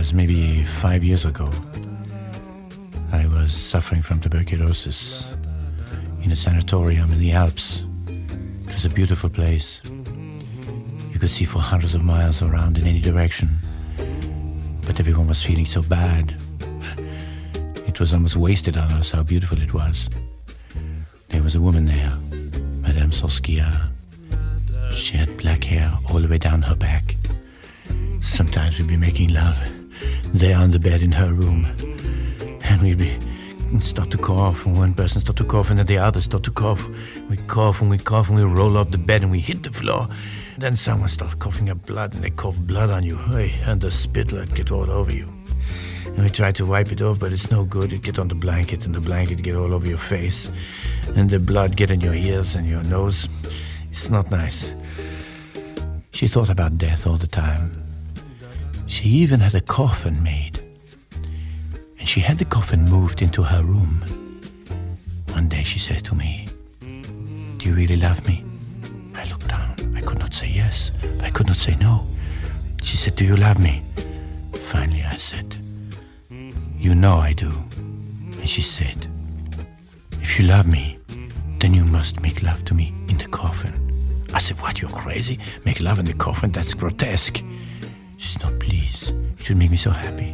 was maybe 5 years ago. I was suffering from tuberculosis in a sanatorium in the Alps. It was a beautiful place. You could see for hundreds of miles around in any direction. But everyone was feeling so bad. It was almost wasted on us how beautiful it was. There was a woman there, Madame Soskia. She had black hair all the way down her back. Sometimes we'd be making love there on the bed in her room. And we'd start to cough, and one person start to cough, and then the other start to cough. We cough, and we cough, and we roll off the bed, and we hit the floor. Then someone starts coughing up blood, and they cough blood on you. Hey, and the spit would get all over you. And we try to wipe it off, but it's no good. It get on the blanket, and the blanket get all over your face. And the blood get in your ears and your nose. It's not nice. She thought about death all the time. She even had a coffin made. And she had the coffin moved into her room. One day she said to me, "Do you really love me?" I looked down. I could not say yes. I could not say no. She said, "Do you love me?" Finally I said, "You know I do." And she said, "If you love me, then you must make love to me in the coffin." I said, "What, you're crazy? Make love in the coffin? That's grotesque." She said, "No, please. It would make me so happy."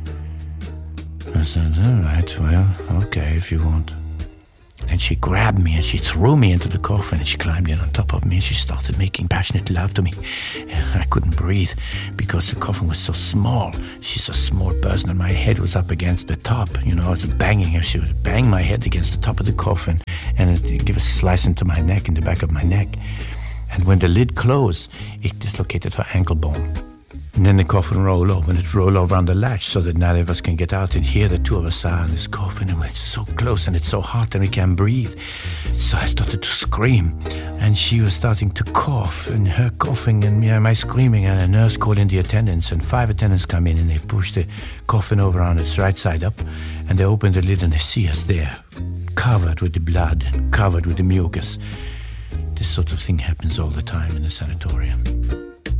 I said, "All right, well, okay, if you want." And she grabbed me and she threw me into the coffin and she climbed in on top of me and she started making passionate love to me. I couldn't breathe because the coffin was so small. She's a small person and my head was up against the top. You know, I was banging her. She would bang my head against the top of the coffin and it gave a slice into my neck, in the back of my neck. And when the lid closed, it dislocated her ankle bone. And then the coffin rolled over, and it rolled over on the latch so that neither of us can get out. And here the two of us are in this coffin, and it's so close, and it's so hot, and we can't breathe. So I started to scream, and she was starting to cough, and her coughing, and me and my screaming, and a nurse called in the attendants, and 5 attendants come in, and they push the coffin over on its right side up, and they open the lid, and they see us there, covered with the blood, and covered with the mucus. This sort of thing happens all the time in the sanatorium.